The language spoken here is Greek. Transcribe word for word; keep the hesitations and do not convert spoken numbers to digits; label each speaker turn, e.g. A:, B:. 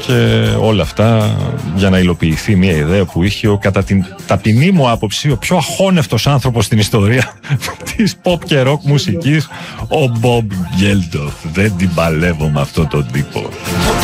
A: και όλα αυτά για να υλοποιηθεί μια ιδέα που είχε ο, κατά την ταπεινή μου άποψη, ο πιο αχώνευτος άνθρωπος στην ιστορία της pop και rock μουσικής, ο Bob Geldof. Δεν την παλεύω με αυτόν τον τύπο.